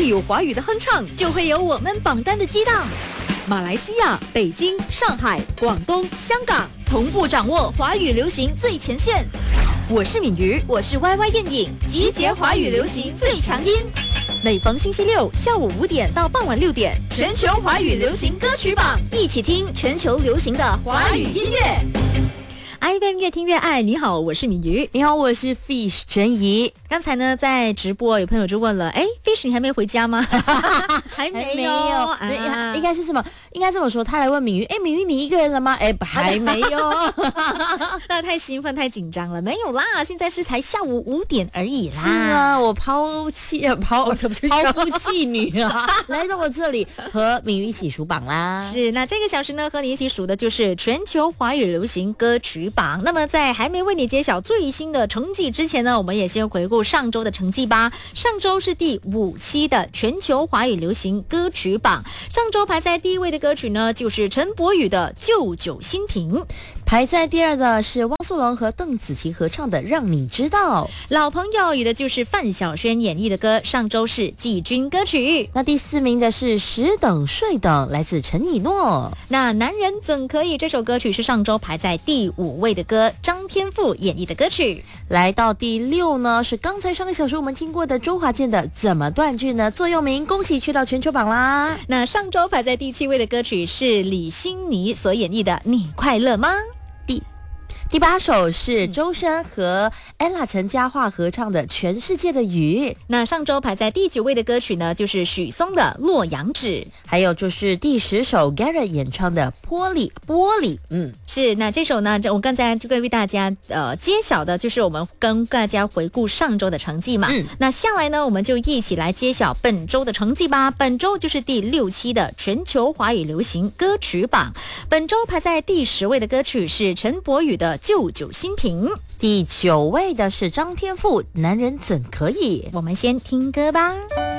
里有华语的哼唱， 就会有我们榜单的激荡。 马来西亚、北京、上海、广东、香港同步掌握华语流行最前线。 我是敏瑜， 我是 YY 燕颖，集结华语流行最强音。 每逢星期六下午5点到傍晚6点， 全球华语流行歌曲榜，一起听全球流行的华语音乐。IFM 越听越爱。你好，我是敏瑜。 你好，我是 Fish 陈怡。 刚才呢，在直播有朋友就问了，Fish 你还没回家吗？还没有啊，应该是什么？应该这么说，他来问敏瑜，敏瑜你一个人了吗？还没有。 那太兴奋太紧张了，没有啦，现在是才下午5点而已啦。 是啊，我抛夫弃女啊，来到我这里和敏瑜一起数榜啦。 是，那这个小时呢，和你一起数的就是全球华语流行歌曲榜。那么在还没为你揭晓最新的成绩之前呢，我们也先回顾上周的成绩吧。上周是第5期的全球华语流行歌曲榜，上周排在第1位的歌曲呢，就是陈柏宇的《旧酒新瓶》。 排在第2的是汪苏泷和邓紫棋合唱的《让你知道》。 老朋友有的就是范晓萱演绎的歌，上周是季军歌曲。 那第4名的是时等睡等，来自陈以诺。 那男人怎可以这首歌曲是上周排在第5位的歌，张天赋演绎的歌曲。 来到第6呢，是刚才上个小时我们听过的周华健的《怎么断句呢》。座右铭，恭喜去到全球榜啦。 那上周排在第7位的歌曲是李欣妮所演绎的《你快乐吗》。 第8首是周深和 Ella 陈嘉桦合唱的《全世界的雨》。 那上周排在第9位的歌曲呢，就是许嵩的《洛阳纸》。 还有就是第10首 Garrett 演唱的玻璃。 是。那这首呢，我刚才就为大家揭晓的就是我们跟大家回顾上周的成绩嘛。那下来呢，我们就一起来揭晓本周的成绩吧。本周就是第6期的全球华语流行歌曲榜，本周排在第10位的歌曲是陈柏宇的《旧酒新瓶》。 第9位的是张天赋《男人怎可以》。 我们先听歌吧。